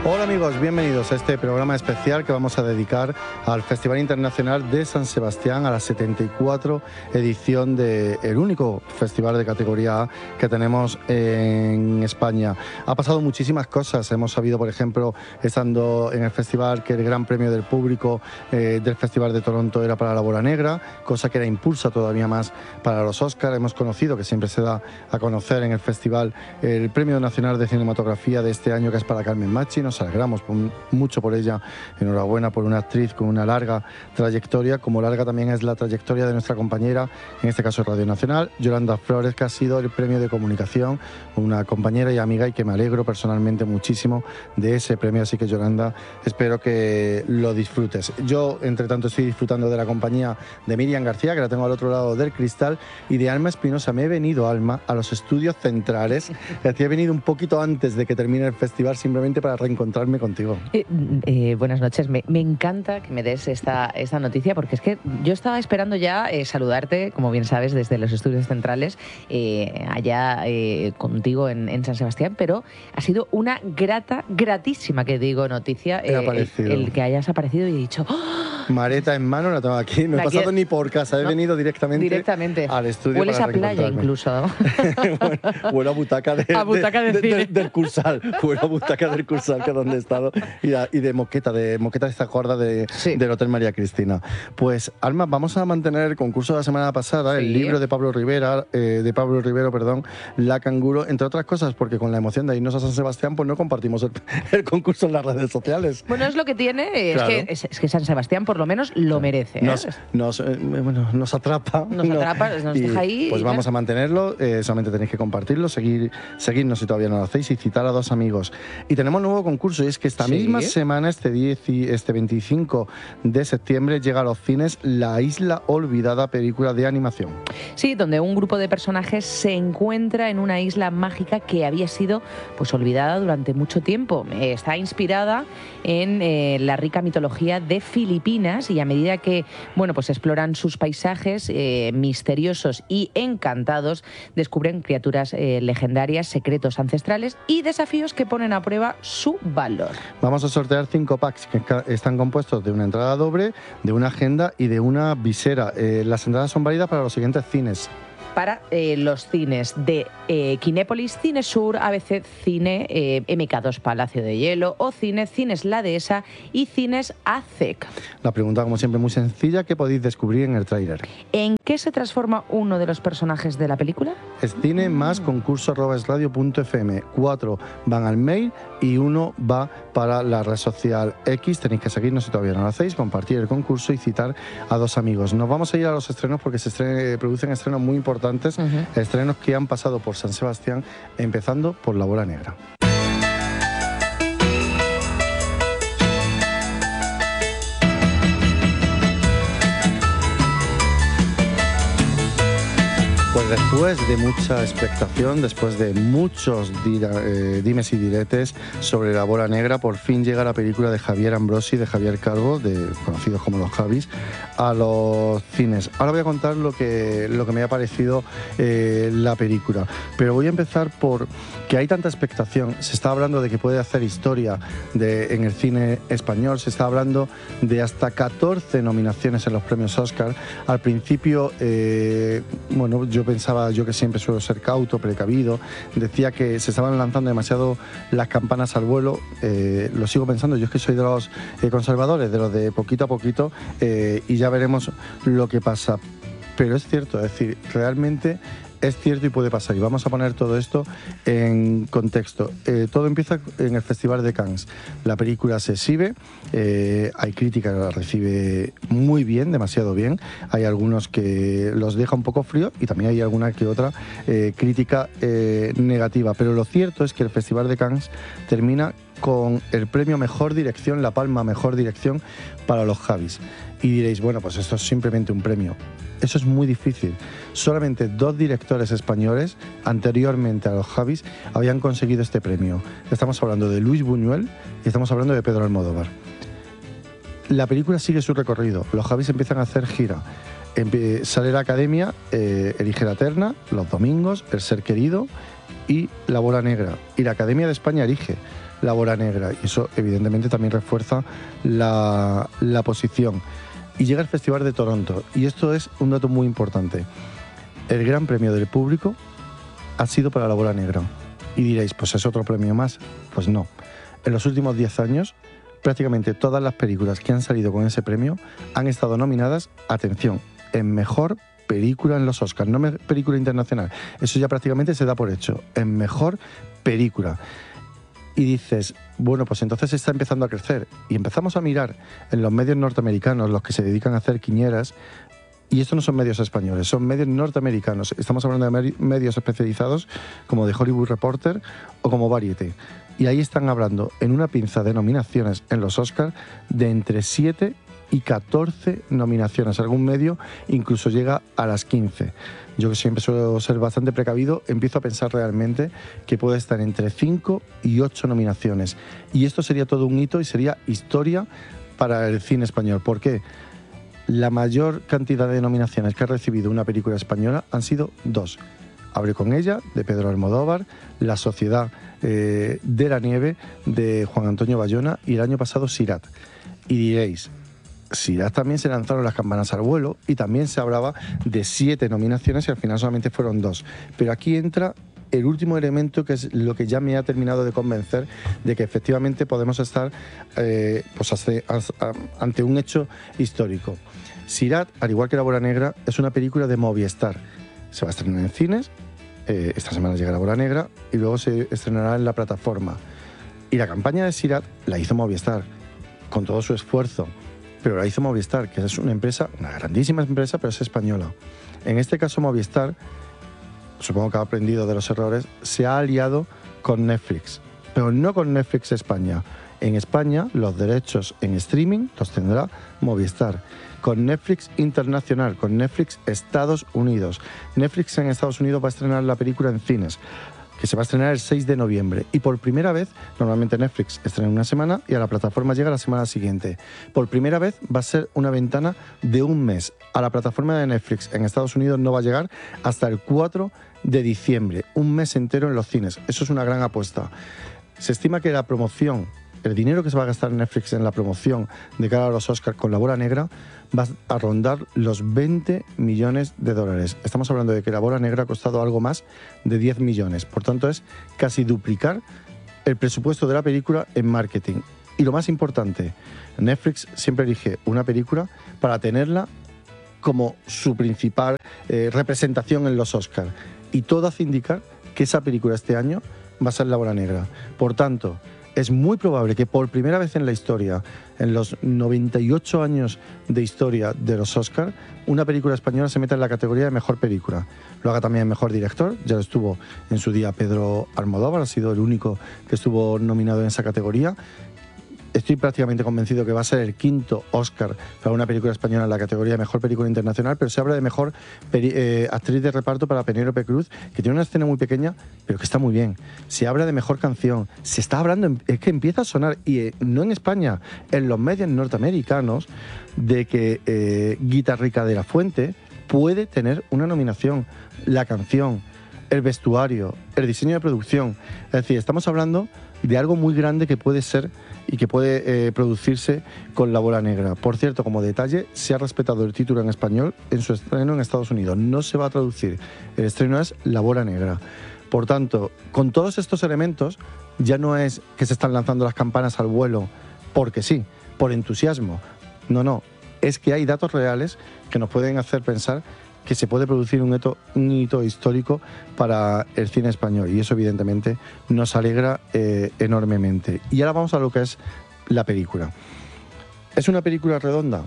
Hola amigos, bienvenidos a este programa especial que vamos a dedicar al Festival Internacional de San Sebastián, a la 74 edición del único festival de categoría A que tenemos en España. Ha pasado muchísimas cosas, hemos sabido, por ejemplo, estando en el festival, que el gran premio del público del Festival de Toronto era para La Bola Negra, cosa que era impulsa todavía más para los Oscars. Hemos conocido, que siempre se da a conocer en el festival, el Premio Nacional de Cinematografía de este año, que es para Carmen Machi. Nos alegramos mucho por ella. Enhorabuena por una actriz con una larga trayectoria, como larga también es la trayectoria de nuestra compañera, en este caso Radio Nacional, Yolanda Flores, que ha sido el premio de comunicación, una compañera y amiga, y que me alegro personalmente muchísimo de ese premio. Así que, Yolanda, espero que lo disfrutes. Yo, entre tanto, estoy disfrutando de la compañía de Miriam García, que la tengo al otro lado del cristal, y de Alma Espinosa. Me he venido, Alma, a los estudios centrales. Es decir, he venido un poquito antes de que termine el festival, simplemente para reencontrarme contigo. Buenas noches. Me encanta que me des esta noticia, porque es que yo estaba esperando ya saludarte, como bien sabes, desde los estudios centrales, allá contigo en San Sebastián, pero ha sido una gratísima, que digo, noticia el que hayas aparecido, y he dicho... ¡Oh! Maleta en mano, la tengo aquí. No he pasado ni por casa, he venido directamente al estudio. Hueles a playa incluso. Huele a butaca, del Cursal. Huele a butaca del Cursal, que es donde he estado, y de moqueta de esta cuerda del Hotel María Cristina. Pues, Alma, vamos a mantener el concurso de la semana pasada, el libro de Pablo Rivero, La Canguro, entre otras cosas, porque con la emoción de irnos a San Sebastián, pues no compartimos el concurso en las redes sociales. Bueno, es lo que tiene, claro. es que San Sebastián por lo menos lo merece. Nos atrapa. Nos deja ahí. Pues vamos a mantenerlo, solamente tenéis que compartirlo, seguirnos si todavía no lo hacéis, y citar a dos amigos. Y tenemos un nuevo concurso, y es que esta misma semana, este 25 de septiembre, llega a los cines La Isla Olvidada, película de animación. Sí, donde un grupo de personajes se encuentra en una isla mágica que había sido pues olvidada durante mucho tiempo. Está inspirada en la rica mitología de Filipinas, y a medida que pues exploran sus paisajes misteriosos y encantados, descubren criaturas legendarias, secretos ancestrales y desafíos que ponen a prueba su valor. Vamos a sortear 5 packs que están compuestos de una entrada doble, de una agenda y de una visera. Las entradas son válidas para los siguientes cines. Para los cines de Kinépolis, Cine Sur, ABC Cine, MK2 Palacio de Hielo, o Cines La Dehesa y Cines ACEC. La pregunta, como siempre, muy sencilla: ¿qué podéis descubrir en el tráiler? ¿En qué se transforma uno de los personajes de la película? Es cine más concurso@esradio.fm. 4 van al mail y 1 va para la red social X. Tenéis que seguirnos si todavía no lo hacéis, compartir el concurso y citar a dos amigos. Nos vamos a ir a los estrenos, porque se producen estrenos muy importantes. Estrenos que han pasado por San Sebastián, empezando por La Bola Negra. Pues después de mucha expectación, después de muchos dimes y diretes sobre La Bola Negra, por fin llega la película de Javier Ambrosi, de Javier Calvo, conocidos como los Javis, a los cines. Ahora voy a contar lo que me ha parecido la película, pero voy a empezar por que hay tanta expectación. Se está hablando de que puede hacer historia en el cine español, se está hablando de hasta 14 nominaciones en los premios Oscar. Al principio, yo pensaba, yo que siempre suelo ser cauto, precavido, decía que se estaban lanzando demasiado las campanas al vuelo. Lo sigo pensando, yo es que soy de los conservadores, de los de poquito a poquito, y ya veremos lo que pasa. Pero es cierto, es decir, realmente es cierto y puede pasar. Y vamos a poner todo esto en contexto. Todo empieza en el Festival de Cannes. La película se exhibe, hay crítica que la recibe muy bien, demasiado bien. Hay algunos que los deja un poco frío, y también hay alguna que otra crítica negativa. Pero lo cierto es que el Festival de Cannes termina con el premio Mejor Dirección, la palma Mejor Dirección para los Javis. Y diréis, bueno, pues esto es simplemente un premio. Eso es muy difícil. Solamente 2 directores españoles anteriormente a los Javis habían conseguido este premio. Estamos hablando de Luis Buñuel y estamos hablando de Pedro Almodóvar. La película sigue su recorrido. Los Javis empiezan a hacer gira. Sale la Academia, elige la terna, los domingos, El ser querido, y La Bola Negra. Y la Academia de España elige La Bola Negra. Y eso, evidentemente, también refuerza la posición. Y llega el Festival de Toronto. Y esto es un dato muy importante. El gran premio del público ha sido para La Bola Negra. Y diréis, pues es otro premio más. Pues no. En los últimos 10 años, prácticamente todas las películas que han salido con ese premio han estado nominadas, atención, en mejor película en los Oscars, no película internacional. Eso ya prácticamente se da por hecho. En mejor película. Y dices, bueno, pues entonces está empezando a crecer. Y empezamos a mirar en los medios norteamericanos, los que se dedican a hacer quinieras, y estos no son medios españoles, son medios norteamericanos. Estamos hablando de medios especializados como The Hollywood Reporter o como Variety. Y ahí están hablando, en una pinza de nominaciones en los Oscars, de entre 7 y 14 nominaciones. Algún medio incluso llega a las 15. Yo, que siempre suelo ser bastante precavido, empiezo a pensar realmente que puede estar entre 5 y 8 nominaciones. Y esto sería todo un hito y sería historia para el cine español. ¿Por qué? La mayor cantidad de nominaciones que ha recibido una película española han sido 2. Abre con ella, de Pedro Almodóvar, La Sociedad de la Nieve, de Juan Antonio Bayona, y el año pasado Sirat. Y diréis, Sirat también se lanzaron las campanas al vuelo y también se hablaba de 7 nominaciones y al final solamente fueron 2. Pero aquí entra el último elemento, que es lo que ya me ha terminado de convencer de que efectivamente podemos estar ante un hecho histórico. Sirat, al igual que La Bola Negra, es una película de Movistar. Se va a estrenar en cines, esta semana llega La Bola Negra y luego se estrenará en la plataforma. Y la campaña de Sirat la hizo Movistar, con todo su esfuerzo, pero la hizo Movistar, que es una empresa, una grandísima empresa, pero es española. En este caso Movistar, supongo que ha aprendido de los errores, se ha aliado con Netflix, pero no con Netflix España. En España los derechos en streaming los tendrá Movistar. Con Netflix Internacional, con Netflix Estados Unidos. Netflix en Estados Unidos va a estrenar la película en cines, que se va a estrenar el 6 de noviembre. Y por primera vez, normalmente Netflix estrena una semana y a la plataforma llega la semana siguiente. Por primera vez va a ser una ventana de un mes. A la plataforma de Netflix en Estados Unidos no va a llegar hasta el 4 de diciembre. Un mes entero en los cines. Eso es una gran apuesta. Se estima que la promoción, el dinero que se va a gastar Netflix en la promoción de cara a los Oscars con La Bola Negra, va a rondar los 20 millones de dólares. Estamos hablando de que La Bola Negra ha costado algo más de 10 millones. Por tanto, es casi duplicar el presupuesto de la película en marketing. Y lo más importante, Netflix siempre elige una película para tenerla como su principal representación en los Oscars. Y todo hace indicar que esa película este año va a ser La Bola Negra. Por tanto, es muy probable que por primera vez en la historia, en los 98 años de historia de los Oscars, una película española se meta en la categoría de mejor película. Lo haga también mejor director, ya lo estuvo en su día Pedro Almodóvar, ha sido el único que estuvo nominado en esa categoría. Estoy prácticamente convencido que va a ser el 5º Oscar para una película española en la categoría de Mejor Película Internacional, pero se habla de Mejor Actriz de Reparto para Penélope Cruz, que tiene una escena muy pequeña, pero que está muy bien. Se habla de Mejor Canción. Se está hablando, es que empieza a sonar, y no en España, en los medios norteamericanos, de que Guitarrica de la Fuente puede tener una nominación. La canción, el vestuario, el diseño de producción. Es decir, estamos hablando de algo muy grande que puede ser y que puede producirse con La Bola Negra. Por cierto, como detalle, se ha respetado el título en español en su estreno en Estados Unidos. No se va a traducir. El estreno es La Bola Negra. Por tanto, con todos estos elementos, ya no es que se están lanzando las campanas al vuelo porque sí, por entusiasmo. No. Es que hay datos reales que nos pueden hacer pensar que se puede producir un hito histórico para el cine español, y eso evidentemente nos alegra enormemente. Y ahora vamos a lo que es la película. ¿Es una película redonda?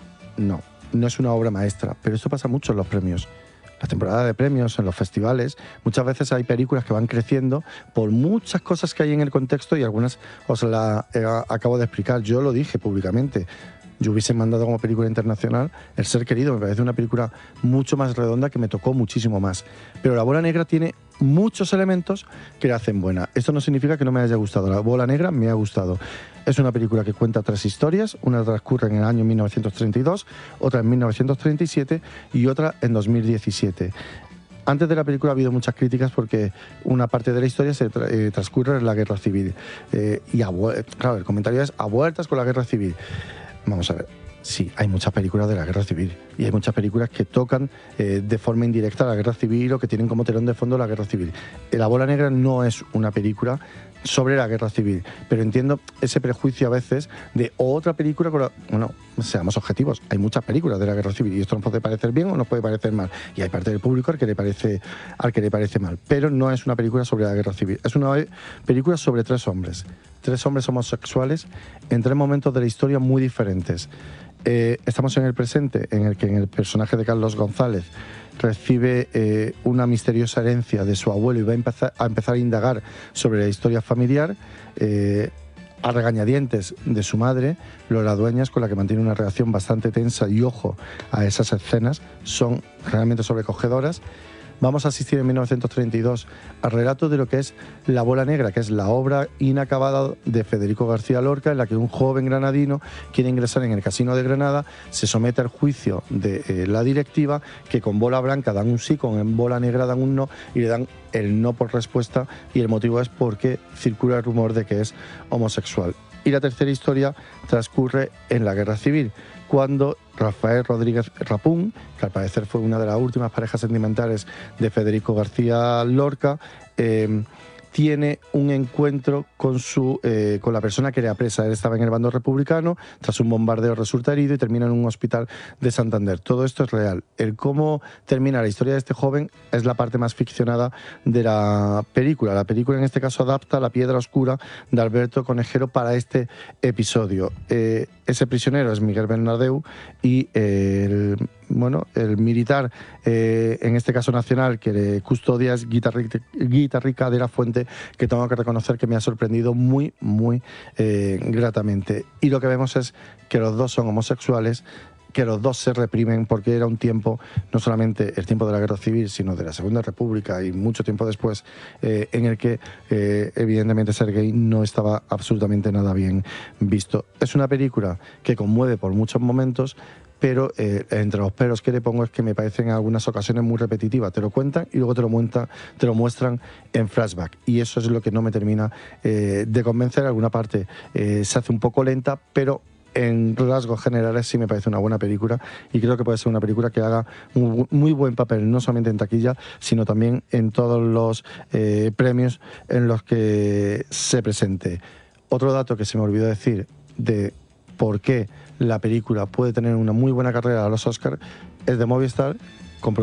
No es una obra maestra, pero esto pasa mucho en los premios. La temporada de premios, en los festivales, muchas veces hay películas que van creciendo por muchas cosas que hay en el contexto, y algunas os las acabo de explicar. Yo lo dije públicamente. Yo hubiese mandado como película internacional El Ser Querido. Me parece una película mucho más redonda, que me tocó muchísimo más. Pero La Bola Negra tiene muchos elementos que la hacen buena. Esto no significa que no me haya gustado. La Bola Negra me ha gustado. Es una película que cuenta 3 historias. Una transcurre en el año 1932, otra en 1937 y otra en 2017. Antes de la película ha habido muchas críticas porque una parte de la historia se transcurre en la Guerra Civil. Claro, el comentario es a vueltas con la Guerra Civil. Vamos a ver. Sí, hay muchas películas de la Guerra Civil y hay muchas películas que tocan de forma indirecta la Guerra Civil o que tienen como telón de fondo la Guerra Civil. La Bola Negra no es una película sobre la Guerra Civil, pero entiendo ese prejuicio a veces de otra película con la... Bueno, seamos objetivos, hay muchas películas de la Guerra Civil y esto nos puede parecer bien o nos puede parecer mal, y hay parte del público al que le parece mal, pero no es una película sobre la Guerra Civil, es una película sobre tres hombres homosexuales en tres momentos de la historia muy diferentes. Estamos en el presente, en el que en el personaje de Carlos González recibe una misteriosa herencia de su abuelo y va a empezar a indagar sobre la historia familiar, a regañadientes de su madre, Lola Dueñas, con la que mantiene una relación bastante tensa, y ojo a esas escenas, son realmente sobrecogedoras. Vamos a asistir en 1932 al relato de lo que es La Bola Negra, que es la obra inacabada de Federico García Lorca, en la que un joven granadino quiere ingresar en el Casino de Granada, se somete al juicio de la directiva, que con bola blanca dan un sí, con bola negra dan un no, y le dan el no por respuesta, y el motivo es porque circula el rumor de que es homosexual. Y la tercera historia transcurre en la Guerra Civil, cuando Rafael Rodríguez Rapún, que al parecer fue una de las últimas parejas sentimentales de Federico García Lorca, tiene un encuentro con la persona que era presa. Él estaba en el bando republicano, tras un bombardeo resulta herido y termina en un hospital de Santander. Todo esto es real. El cómo termina la historia de este joven es la parte más ficcionada de la película. La película en este caso adapta La Piedra Oscura de Alberto Conejero para este episodio. Ese prisionero es Miguel Bernardeu y el militar, en este caso nacional, que le custodia es Guitarrica de la Fuente, que tengo que reconocer que me ha sorprendido muy, muy gratamente. Y lo que vemos es que los dos son homosexuales, que los dos se reprimen, porque era un tiempo, no solamente el tiempo de la Guerra Civil, sino de la Segunda República y mucho tiempo después, en el que evidentemente ser gay no estaba absolutamente nada bien visto. Es una película que conmueve por muchos momentos, pero entre los peros que le pongo es que me parecen en algunas ocasiones muy repetitivas. Te lo cuentan y luego te lo muestran en flashback, y eso es lo que no me termina de convencer. Alguna parte se hace un poco lenta, pero en rasgos generales sí me parece una buena película, y creo que puede ser una película que haga un muy buen papel, no solamente en taquilla, sino también en todos los premios en los que se presente. Otro dato que se me olvidó decir de por qué la película puede tener una muy buena carrera a los Oscars es de Movistar,